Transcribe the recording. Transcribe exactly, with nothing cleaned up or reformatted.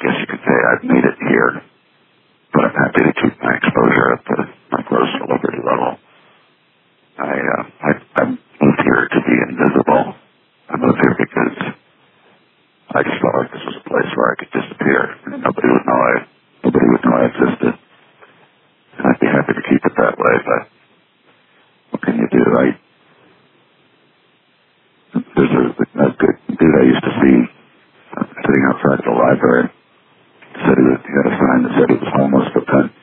guess you could say I've made it here, but I'm happy to keep my exposure at the, my close celebrity level. I, uh, I, I moved here to be invisible. I moved here because I just felt like this was a place where I could disappear and nobody would know I, nobody would know I existed. And I'd be happy to keep it that way, but what can you do? I, there's a, a good dude I used to see uh, sitting outside the library. Said he, was, he had a sign that said he was homeless, but then